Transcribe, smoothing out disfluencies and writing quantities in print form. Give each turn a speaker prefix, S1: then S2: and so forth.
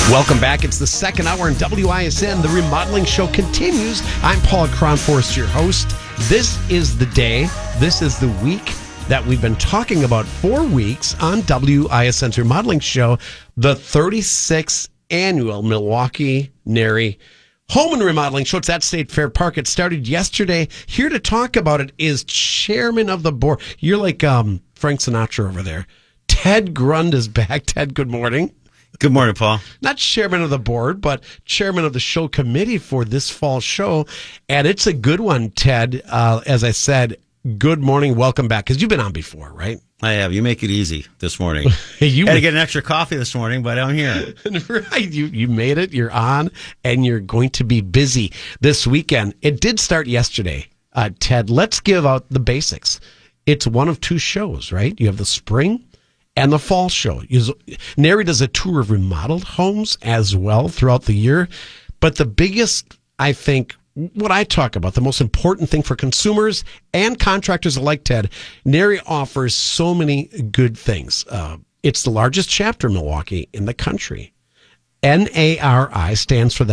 S1: Welcome back. It's the second hour in WISN. The remodeling show continues. I'm Paul Cronforst, your host. This is the day, this is the week that we've been talking about 4 weeks on WISN's remodeling show, the 36th annual Milwaukee NARI Home and Remodeling Show. It's at State Fair Park. It started yesterday. Here to talk about it is chairman of the board. You're like Frank Sinatra over there. Ted Grund is back. Ted, good morning.
S2: Good morning, Paul.
S1: Not chairman of the board, but chairman of the show committee for this fall show. And it's a good one, Ted. As I said, good morning. Welcome back. Because you've been on before, right?
S2: I have. You make it easy this morning. You had to get an extra coffee this morning, but I'm here.
S1: Right. You made it. You're on, and you're going to be busy this weekend. It did start yesterday. Ted, let's give out the basics. It's one of two shows, right? You have the spring and the fall show. NARI does a tour of remodeled homes as well throughout the year. But the biggest, I think, what I talk about, the most important thing for consumers and contractors alike, Ted, NARI offers so many good things. It's the largest chapter in Milwaukee in the country. NARI stands for the